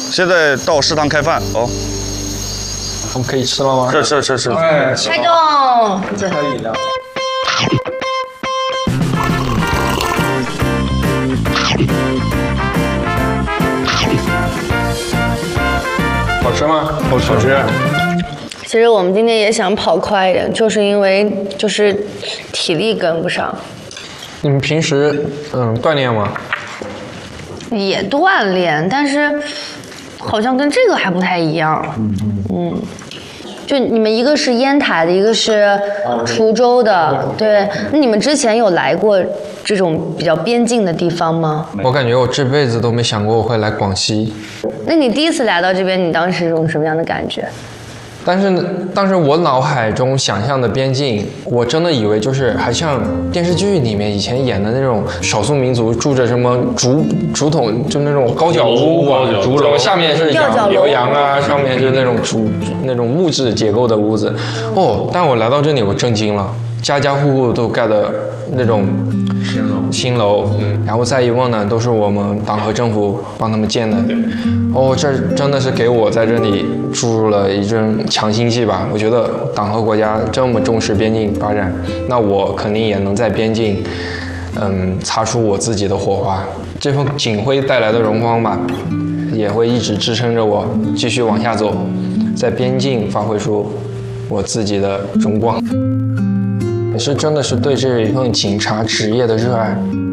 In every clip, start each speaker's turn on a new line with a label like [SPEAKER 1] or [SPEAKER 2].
[SPEAKER 1] 现在到食堂开饭哦。
[SPEAKER 2] 我们可以吃了吗？
[SPEAKER 1] 是。
[SPEAKER 3] 开动，
[SPEAKER 2] 这还有饮料。好吃吗？好吃。
[SPEAKER 3] 其实我们今天也想跑快一点，就是因为体力跟不上。
[SPEAKER 2] 你们平时锻炼吗？
[SPEAKER 3] 也锻炼，但是好像跟这个还不太一样。就你们一个是烟台的，一个是滁州的，对。那你们之前有来过这种比较边境的地方吗？
[SPEAKER 2] 我感觉我这辈子都没想过我会来广西。
[SPEAKER 3] 那你第一次来到这边，你当时是种什么样的感觉？
[SPEAKER 2] 但是我脑海中想象的边境，我真的以为就是还像电视剧里面以前演的那种少数民族住着什么竹筒，就那种高脚屋，竹楼下面是羊啊，上面是那种木质结构的屋子。哦，但我来到这里，我震惊了，家家户户都盖的那种新楼，然后再一问呢，都是我们党和政府帮他们建的。哦，这真的是给我在这里注入了一针强心剂吧。我觉得党和国家这么重视边境发展，那我肯定也能在边境，擦出我自己的火花。这份警徽带来的荣光吧，也会一直支撑着我继续往下走，在边境发挥出我自己的荣光。也是真的是对这一份警察职业的热爱。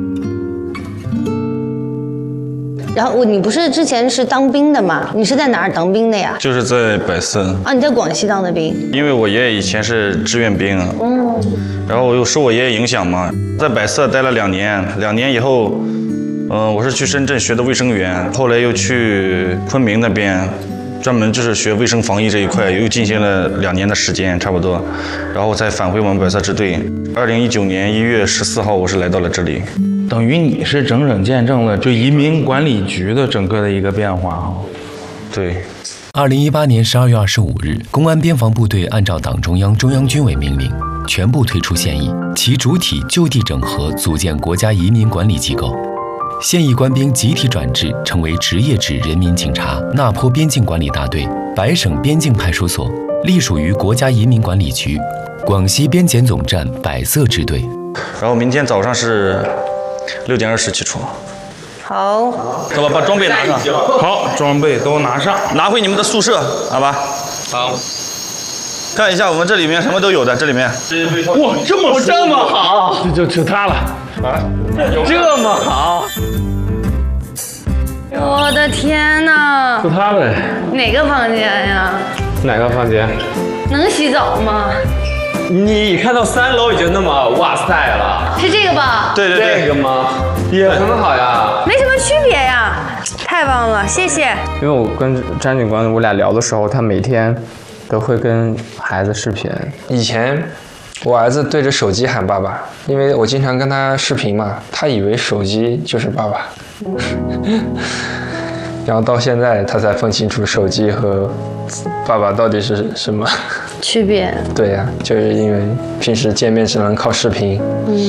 [SPEAKER 3] 然后你不是之前是当兵的吗？你是在哪儿当兵的呀？
[SPEAKER 1] 就是在百色
[SPEAKER 3] 啊，你在广西当的兵。
[SPEAKER 1] 因为我爷爷以前是志愿兵啊，然后我又受我爷爷影响嘛，在百色待了2年，2年以后，我是去深圳学的卫生员，后来又去昆明那边，专门就是学卫生防疫这一块，又进行了2年的时间，差不多，然后才返回我们百色支队。2019年1月14号，我是来到了这里。
[SPEAKER 4] 等于你是整整见证了就移民管理局的整个的一个变化啊。
[SPEAKER 1] 对。
[SPEAKER 5] 2018年12月25日，公安边防部队按照党中央、中央军委命令，全部退出现役，其主体就地整合，组建国家移民管理机构。现役官兵集体转制，成为职业制人民警察那坡边境管理大队、百省边境派出所，隶属于国家移民管理局、广西边检总站百色支队。
[SPEAKER 1] 然后明天早上是6点20起床。
[SPEAKER 3] 好，
[SPEAKER 1] 走吧，把装备拿上。
[SPEAKER 4] 好，装备都拿上，
[SPEAKER 1] 拿回你们的宿舍，好吧？
[SPEAKER 2] 好。
[SPEAKER 1] 看一下我们这里面什么都有的，这里面。
[SPEAKER 4] 哇，这么好，就它了啊，这么好，
[SPEAKER 3] 我的天哪！
[SPEAKER 4] 就它呗。
[SPEAKER 3] 哪个房间呀？
[SPEAKER 4] 哪个房间？
[SPEAKER 3] 能洗澡吗？
[SPEAKER 6] 你看到3楼已经那么哇塞了，
[SPEAKER 3] 是这个吧？
[SPEAKER 1] 对。
[SPEAKER 6] 这个吗？也很好呀，
[SPEAKER 3] 没什么区别呀，太棒了，谢谢。
[SPEAKER 7] 因为我跟张警官我俩聊的时候，他每天都会跟孩子视频。
[SPEAKER 2] 以前我儿子对着手机喊爸爸，因为我经常跟他视频嘛，他以为手机就是爸爸。然后到现在他才分清楚手机和爸爸到底是什么
[SPEAKER 3] 区别。
[SPEAKER 2] 对呀，就是因为平时见面只能靠视频。